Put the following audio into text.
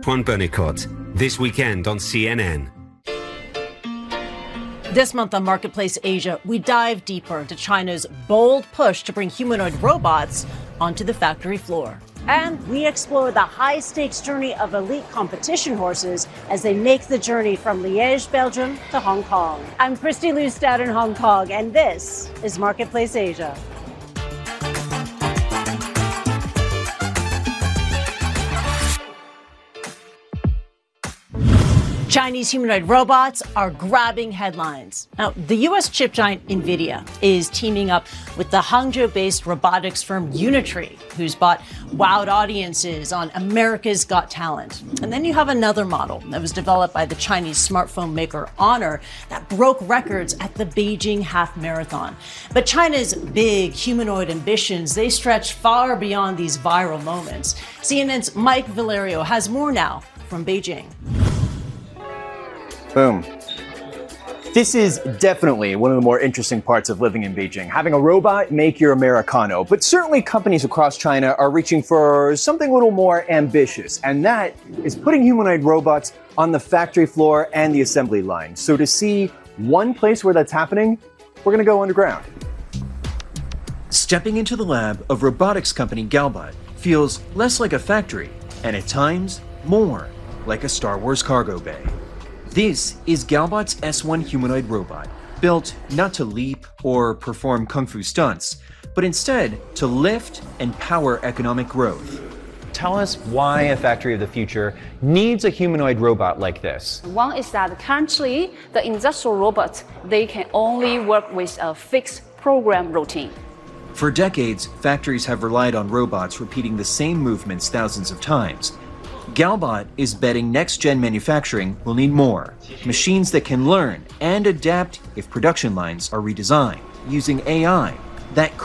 Antoine Bernicotte. This weekend on CNN. This month on Marketplace Asia, we dive deeper into China's bold push to bring humanoid robots onto the factory floor. And we explore the high-stakes journey of elite competition horses as they make the journey from Liège, Belgium to Hong Kong. I'm Christy Lustad in Hong Kong, and this is Marketplace Asia. Chinese humanoid robots are grabbing headlines. Now, the U.S. chip giant NVIDIA is teaming up with the Hangzhou-based robotics firm Unitree, who's bought wowed audiences on America's Got Talent. And then you have another model that was developed by the Chinese smartphone maker Honor that broke records at the Beijing Half Marathon. But China's big humanoid ambitions, they stretch far beyond these viral moments. CNN's Mike Valerio has more now from Beijing. Boom. This is definitely one of the more interesting parts of living in Beijing, having a robot make your Americano. But certainly companies across China are reaching for something a little more ambitious, and that is putting humanoid robots on the factory floor and the assembly line. So to see one place where that's happening, we're going to go underground. Stepping into the lab of robotics company Galbot feels less like a factory, and at times, more like a Star Wars cargo bay. This is Galbot's S1 humanoid robot, built not to leap or perform kung fu stunts, but instead to lift and power economic growth. Tell us why a factory of the future needs a humanoid robot like this. One is that currently the industrial robots, they can only work with a fixed program routine. For decades, factories have relied on robots repeating the same movements thousands of times. Galbot is betting next-gen manufacturing will need more. Machines that can learn and adapt if production lines are redesigned using AI that